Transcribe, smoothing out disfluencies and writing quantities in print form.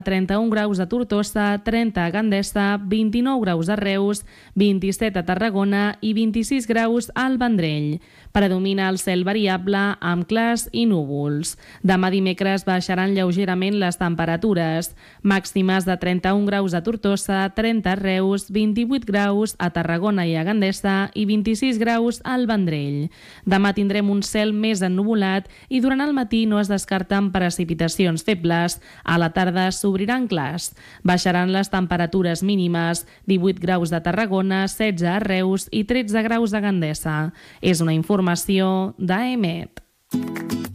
31 graus a Tortosa, 30 a Gandesa, 29 graus a Reus, 27 a Tarragona i 26 graus al Vendrell. Predomina el cel variable amb clars i núvols. Demà dimecres baixaran lleugerament les temperatures, màximes de 31 graus a Tortosa, 30 a Reus, 28 graus a Tarragona i a Gandesa i 26 graus al Vendrell. Demà tindrem un cel més ennuvolat i durant el matí no es descarten precipitacions febles. A la tarda s'obriran clars. Baixaran les temperatures mínimes, 18 graus a Tarragona, 16 a Reus i 13 graus a Gandesa. És una informació d'AEMET.